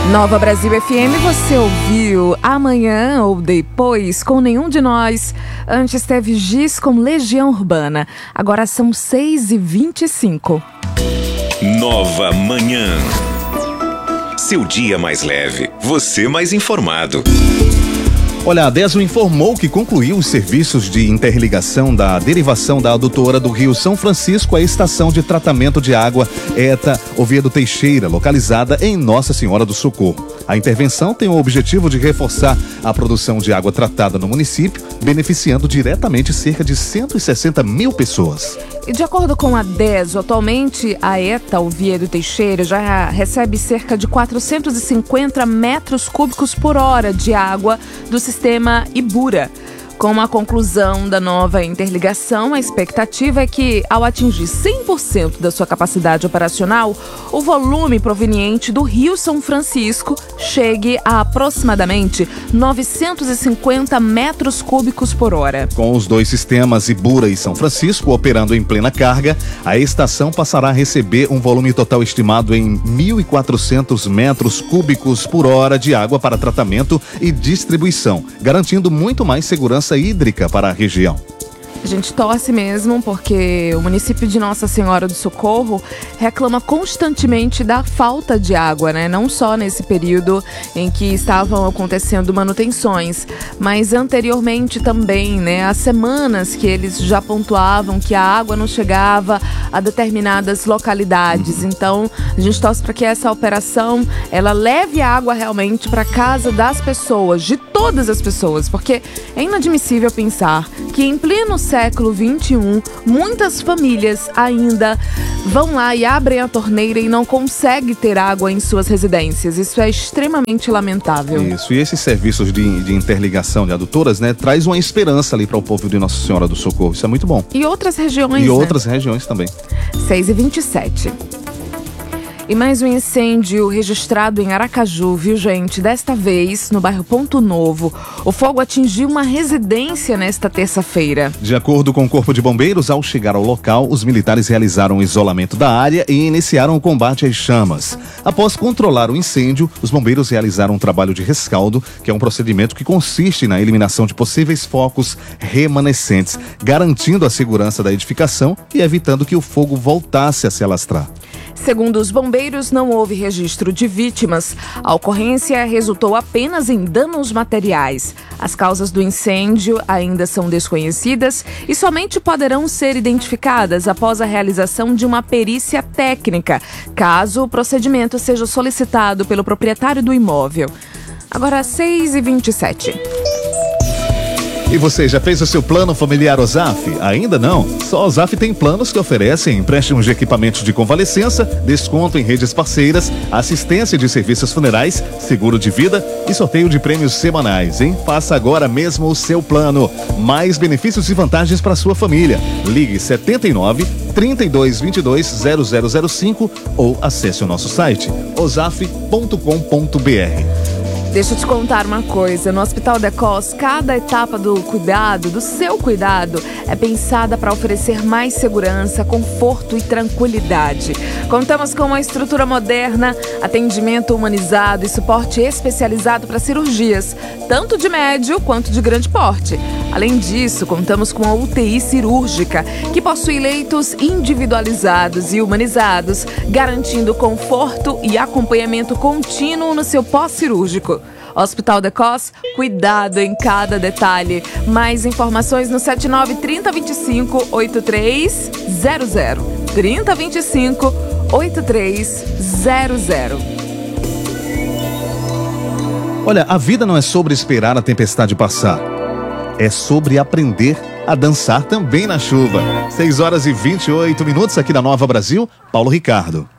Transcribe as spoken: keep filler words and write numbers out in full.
Nova Brasil F M, você ouviu Amanhã ou Depois com Nenhum de Nós. Antes teve Giz com Legião Urbana. Agora são seis e vinte e cinco. Nova Manhã. Seu dia mais leve, você mais informado. Olha, a DESO informou que concluiu os serviços de interligação da derivação da adutora do Rio São Francisco à estação de tratamento de água ETA Oviedo Teixeira, localizada em Nossa Senhora do Socorro. A intervenção tem o objetivo de reforçar a produção de água tratada no município, beneficiando diretamente cerca de cento e sessenta mil pessoas. E de acordo com a DESO, atualmente a ETA Oviedo Teixeira já recebe cerca de quatrocentos e cinquenta metros cúbicos por hora de água do sistema Ibura. Com a conclusão da nova interligação, a expectativa é que, ao atingir cem por cento da sua capacidade operacional, o volume proveniente do Rio São Francisco chegue a aproximadamente novecentos e cinquenta metros cúbicos por hora. Com os dois sistemas Ibura e São Francisco operando em plena carga, a estação passará a receber um volume total estimado em mil e quatrocentos metros cúbicos por hora de água para tratamento e distribuição, garantindo muito mais segurança hídrica para a região. A gente torce mesmo porque o município de Nossa Senhora do Socorro reclama constantemente da falta de água, né? Não só nesse período em que estavam acontecendo manutenções, mas anteriormente também, né? Há semanas que eles já pontuavam que a água não chegava a determinadas localidades. Então, a gente torce para que essa operação ela leve a água realmente para casa das pessoas, de todas as pessoas, porque é inadmissível pensar que em pleno século vinte e um, muitas famílias ainda vão lá e abrem a torneira e não conseguem ter água em suas residências. Isso é extremamente lamentável. Isso, e esses serviços de, de interligação de adutoras, né, traz uma esperança ali para o povo de Nossa Senhora do Socorro. Isso é muito bom. E outras regiões, E né? outras regiões também. seis e vinte e sete. E mais um incêndio registrado em Aracaju, viu, gente? Desta vez, no bairro Ponto Novo. O fogo atingiu uma residência nesta terça-feira. De acordo com o Corpo de Bombeiros, ao chegar ao local, os militares realizaram o isolamento da área e iniciaram o combate às chamas. Após controlar o incêndio, os bombeiros realizaram um trabalho de rescaldo, que é um procedimento que consiste na eliminação de possíveis focos remanescentes, garantindo a segurança da edificação e evitando que o fogo voltasse a se alastrar. Segundo os bombeiros, não houve registro de vítimas. A ocorrência resultou apenas em danos materiais. As causas do incêndio ainda são desconhecidas e somente poderão ser identificadas após a realização de uma perícia técnica, caso o procedimento seja solicitado pelo proprietário do imóvel. Agora, seis e vinte e sete. E você já fez o seu plano familiar Ozaf? Ainda não? Só a Ozaf tem planos que oferecem empréstimos de equipamentos de convalescença, desconto em redes parceiras, assistência de serviços funerais, seguro de vida e sorteio de prêmios semanais, hein? Faça agora mesmo o seu plano. Mais benefícios e vantagens para sua família. Ligue setenta e nove, trinta e dois, vinte e dois, zero zero zero cinco ou acesse o nosso site ozaf ponto com ponto br. Deixa eu te contar uma coisa, no Hospital Decos, cada etapa do cuidado, do seu cuidado, é pensada para oferecer mais segurança, conforto e tranquilidade. Contamos com uma estrutura moderna, atendimento humanizado e suporte especializado para cirurgias, tanto de médio quanto de grande porte. Além disso, contamos com a U T I cirúrgica, que possui leitos individualizados e humanizados, garantindo conforto e acompanhamento contínuo no seu pós-cirúrgico. Hospital Decos, cuidado em cada detalhe. Mais informações no sete nove, trinta, vinte e cinco, oitenta e três zero zero. trinta, vinte e cinco, oitenta e três zero zero. Olha, a vida não é sobre esperar a tempestade passar. É sobre aprender a dançar também na chuva. seis horas e vinte e oito minutos aqui na Nova Brasil, Paulo Ricardo.